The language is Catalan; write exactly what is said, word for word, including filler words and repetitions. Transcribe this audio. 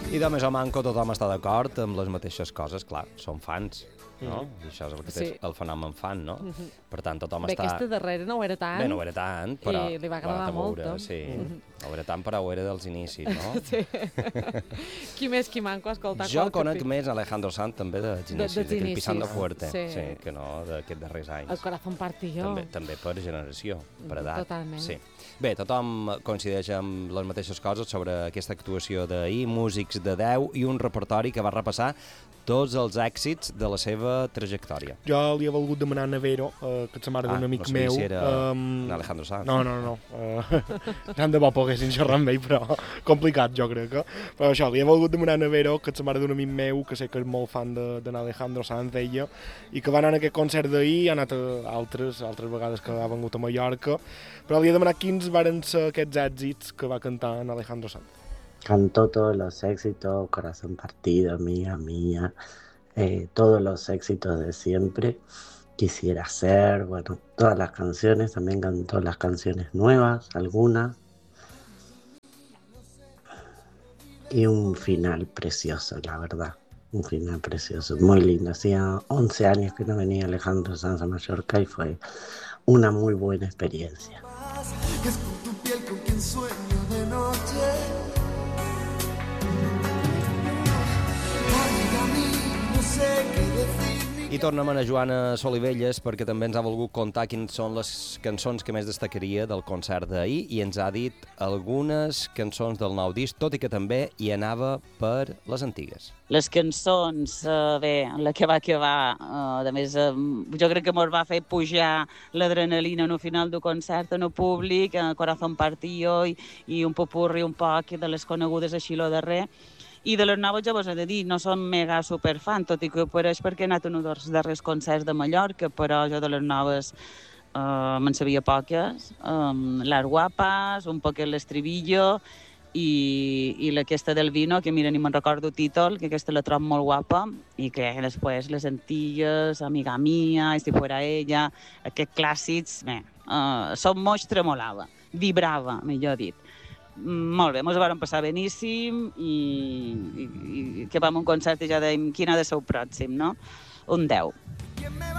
I de més o manco tothom està d'acord amb les mateixes coses, clar, són fans, no? Mhm. I això és el que Sí. té el fenomen fan, no? Mhm. Per tant, tothom Bé, està... aquesta darrera no ho era tant. Bé, no ho era tant, però... I li va agradar a molt. veure, sí, Mhm. no ho era tant, però ho era dels inicis, no? Sí. Qui més, qui manco ha escoltat Jo qualque conec pi- més Alejandro Sanz també dels De- inicis, dels d'aquell inicis, Pisando Fuerte, sí. sí, que no d'aquests darrers anys. El Corazón Partió. També, també per generació, per edat. Totalment. Sí. Bé, tothom coincideix amb les mateixes coses sobre aquesta actuació d'ahir, músics de deu i un repertori que va repassar tots els èxits de la seva trajectòria. Jo li he volgut demanar a Navero, eh, que és la mare Ah, d'un amic no sabia meu. si era Um, en Alejandro Sanz. No, no, no. Uh, tant de bo poguessin xerrar amb ell, però complicat, jo crec. Eh? Però això, li he volgut demanar a Navero, que és la mare d'un amic meu, que sé que és molt fan de, de Alejandro Sanz, ella, i que va anar a aquest concert d'ahir, ha anat a altres, altres vegades que ha vengut a Mallorca, però li he demanat quins varen ser aquests èxits que va cantar en Alejandro Sanz. Cantó todos los éxitos, Corazón Partido, Amiga Mía, eh, todos los éxitos de siempre. Quisiera ser, bueno, todas las canciones, también cantó las canciones nuevas, algunas. Y un final precioso, la verdad. Un final precioso, muy lindo. Hacía once años que no venía Alejandro Sanz a Mallorca y fue una muy buena experiencia. Es con tu piel con quien sueño de noche. Amiga mía, no sé qué decir. I tornem a Joana Solivelles perquè també ens ha volgut contar quines són les cançons que més destacaria del concert d'ahir i ens ha dit algunes cançons del nou disc, tot i que també hi anava per les antigues. Les cançons, eh, bé, la que va que va, eh, a més, eh, jo crec que mos va fer pujar l'adrenalina en el final del concert en el públic, eh, Corazón Partió i, i un popurri un poc de les conegudes així lo darrer. I de les noves ja vos he de dir, no som mega superfan, tot i que per això perquè he anat a un dels darrers concerts de Mallorca, però jo de les noves eh, me'n sabia poques. Um, Las Guapas, un poquet l'estribillo, i, i aquesta del Vino, que mira, ni me'n recordo el títol, que aquesta la trobo molt guapa, i que després Les Antilles, Amiga Mía, Esti fuera ella, aquests clàssics, bé, uh, som moix tremolava, vibrava, millor dit. Mm, molt bé, mos ho vam passar beníssim i, i, i que vam a un concert i ja dèiem quin ha de ser el pròxim, no? Un deu.